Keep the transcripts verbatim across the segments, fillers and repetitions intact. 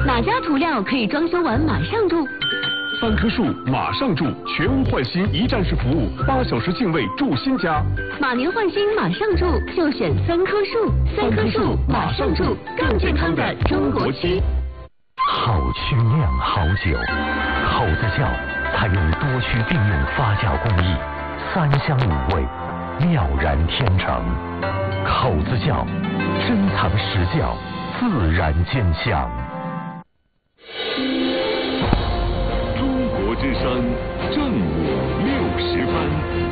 哪家涂料可以装修完马上住？ 三棵树马上住，全屋换新一站式服务，八小时净位住新家。 马年换新马上住，就选三棵树。三棵树马上住，更健康的中国区。 好曲酿好酒，口子窖采用多区并用发酵工艺，三香五味，妙然天成。口子窖珍藏实窖，自然兼香。 中国之声正午六十分。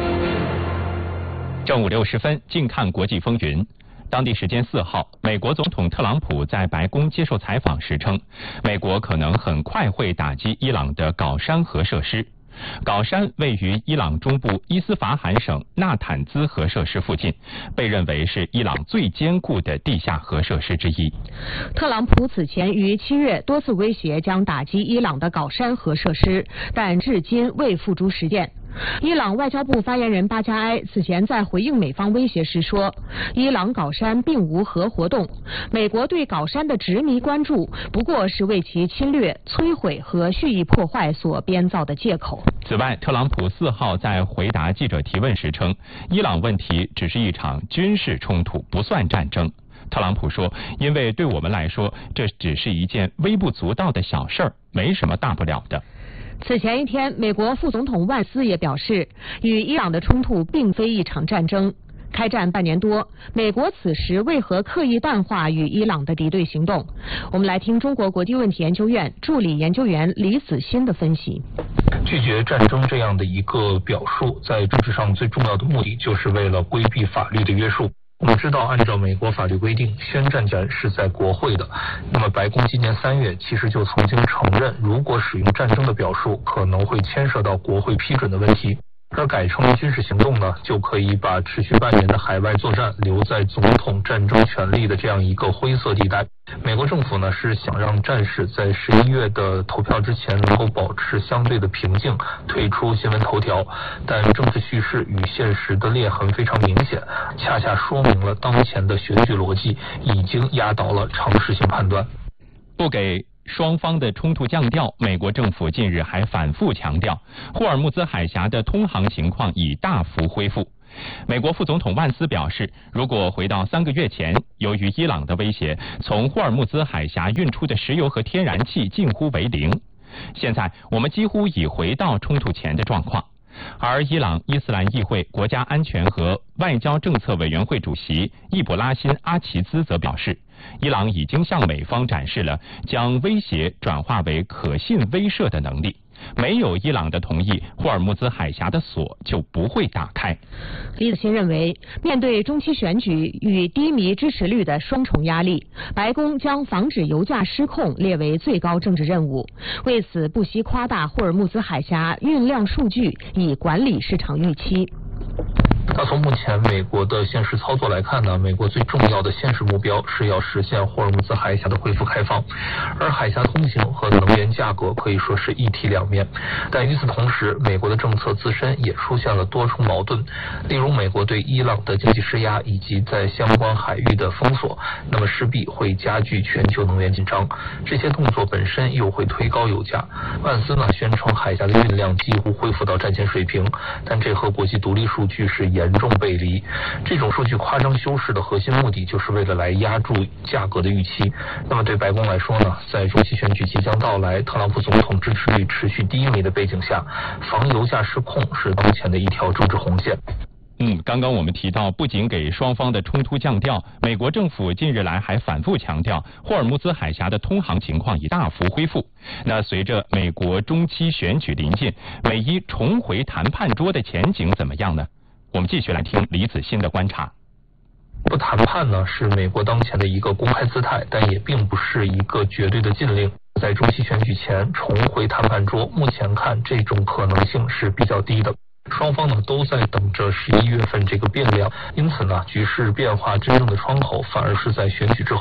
正午六十分，近看国际风云。当地时间四号，美国总统特朗普在白宫接受采访时称，美国可能很快会打击伊朗的镐山核设施。镐山位于伊朗中部伊斯法罕省纳坦兹核设施附近，被认为是伊朗最坚固的地下核设施之一。 特朗普此前于七月多次威胁将打击伊朗的镐山核设施，但至今未付诸实践。伊朗外交部发言人巴加埃此前在回应美方威胁时说，伊朗镐山并无核活动，美国对镐山的执迷关注不过是为其侵略、摧毁和蓄意破坏所编造的借口。 此外，特朗普四号在回答记者提问时称，伊朗问题只是一场军事冲突，不算战争。特朗普说，因为对我们来说，这只是一件微不足道的小事儿，没什么大不了的。 此前一天，美国副总统万斯也表示，与伊朗的冲突并非一场战争。开战半年多，美国此时为何刻意淡化与伊朗的敌对行动？我们来听中国国际问题研究院助理研究员李子欣的分析。 拒绝战争这样的一个表述，在政治上最重要的目的就是为了规避法律的约束。我们知道，按照美国法律规定，宣战权是在国会的。那么，白宫今年三月其实就曾经承认，如果使用战争的表述，可能会牵涉到国会批准的问题。而改成军事行动呢，就可以把持续半年的海外作战留在总统战争权力的这样一个灰色地带。美国政府呢是想让战事在十一月的投票之前能够保持相对的平静，退出新闻头条，但政治叙事与现实的裂痕非常明显，恰恰说明了当前的选举逻辑已经压倒了常识性判断。 不给双方的冲突降调，美国政府近日还反复强调，霍尔木兹海峡的通航情况已大幅恢复。美国副总统万斯表示，如果回到三个月前，由于伊朗的威胁，从霍尔木兹海峡运出的石油和天然气近乎为零。现在我们几乎已回到冲突前的状况。而伊朗伊斯兰议会国家安全和外交政策委员会主席易卜拉欣·阿齐兹则表示，伊朗已经向美方展示了将威胁转化为可信威慑的能力。没有伊朗的同意，霍尔木兹海峡的锁就不会打开。 李子欣认为，面对中期选举与低迷支持率的双重压力，白宫将防止油价失控列为最高政治任务，为此不惜夸大霍尔木兹海峡运量数据，以管理市场预期。 那从目前美国的现实操作来看呢，美国最重要的现实目标是要实现霍尔木兹海峡的恢复开放，而海峡通行和能源价格可以说是一体两面。但与此同时，美国的政策自身也出现了多重矛盾，例如美国对伊朗的经济施压以及在相关海域的封锁，那么势必会加剧全球能源紧张。这些动作本身又会推高油价。万斯呢宣称海峡的运量几乎恢复到战前水平，但这和国际独立数据是严重背离。这种数据夸张修饰的核心目的就是为了来压住价格的预期。那么对白宫来说呢，在中期选举即将到来，特朗普总统支持率持续低迷的背景下，防油价失控是当前的一条政治红线。 嗯，刚刚我们提到，不仅给双方的冲突降调，美国政府近日来还反复强调，霍尔木兹海峡的通航情况已大幅恢复。那随着美国中期选举临近，美伊重回谈判桌的前景怎么样呢？我们继续来听李子欣的观察。 不谈判呢，是美国当前的一个公开姿态，但也并不是一个绝对的禁令。在中期选举前重回谈判桌，目前看这种可能性是比较低的。双方呢都在等着十一月份这个变量，因此呢，局势变化真正的窗口反而是在选举之后。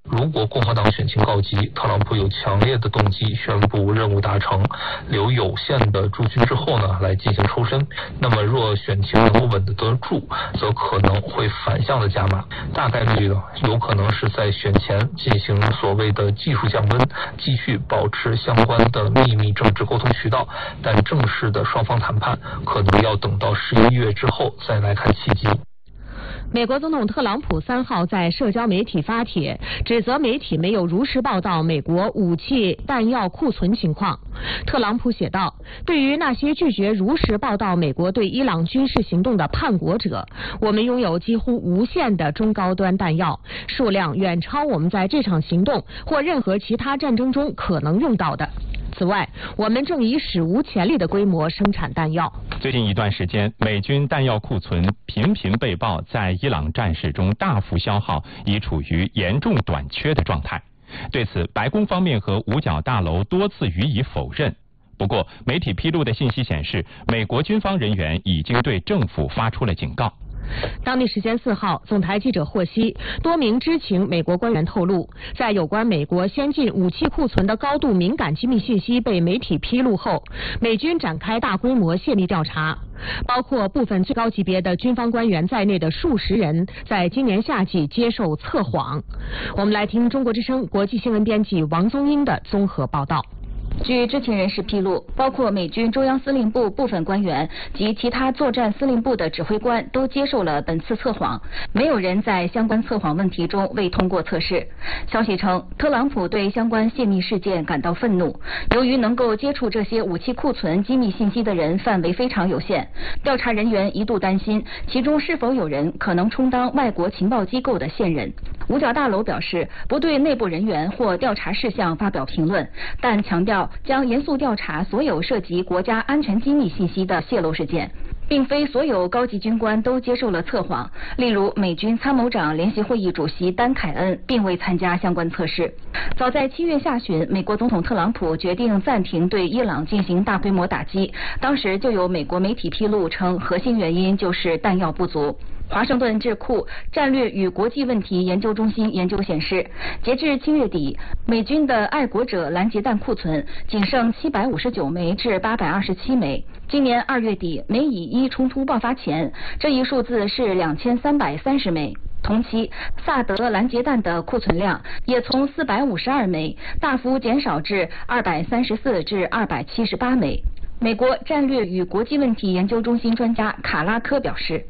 如果共和党选情告急，特朗普有强烈的动机宣布任务达成，留有限的驻军之后呢，来进行抽身。那么若选情能够稳得住，则可能会反向的加码，大概率呢，有可能是在选前进行所谓的技术降温，继续保持相关的秘密政治沟通渠道，但正式的双方谈判可能要等到十一月之后再来看契机。 美国总统特朗普三号在社交媒体发帖，指责媒体没有如实报道美国武器弹药库存情况。特朗普写道：“对于那些拒绝如实报道美国对伊朗军事行动的叛国者，我们拥有几乎无限的中高端弹药，数量远超我们在这场行动或任何其他战争中可能用到的。此外，我们正以史无前例的规模生产弹药。” 最近一段时间，美军弹药库存频频被曝在伊朗战事中大幅消耗，已处于严重短缺的状态。对此，白宫方面和五角大楼多次予以否认。不过，媒体披露的信息显示，美国军方人员已经对政府发出了警告。 当地时间四号，总台记者获悉，多名知情美国官员透露，在有关美国先进武器库存的高度敏感机密信息被媒体披露后，美军展开大规模泄密调查，包括部分最高级别的军方官员在内的数十人，在今年夏季接受测谎。我们来听中国之声国际新闻编辑王宗英的综合报道。 据知情人士披露，包括美军中央司令部部分官员及其他作战司令部的指挥官都接受了本次测谎，没有人在相关测谎问题中未通过测试。消息称，特朗普对相关泄密事件感到愤怒，由于能够接触这些武器库存机密信息的人范围非常有限，调查人员一度担心其中是否有人可能充当外国情报机构的线人。五角大楼表示不对内部人员或调查事项发表评论，但强调将严肃调查所有涉及国家安全机密信息的泄露事件。并非所有高级军官都接受了测谎，例如美军参谋长联席会议主席丹凯恩并未参加相关测试。早在七月下旬，美国总统特朗普决定暂停对伊朗进行大规模打击，当时就有美国媒体披露称，核心原因就是弹药不足。华盛顿智库战略与国际问题研究中心研究显示，截至七月底，美军的爱国者拦截弹库存仅剩七百五十九枚至八百二十七枚。今年二月底，美以伊冲突爆发前，这一数字是两千三百三十枚。同期，萨德拦截弹的库存量也从四百五十二枚大幅减少至二百三十四至二百七十八枚。美国战略与国际问题研究中心专家卡拉科表示，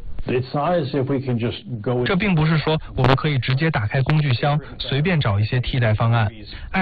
这并不是说我们可以直接打开工具箱，随便找一些替代方案。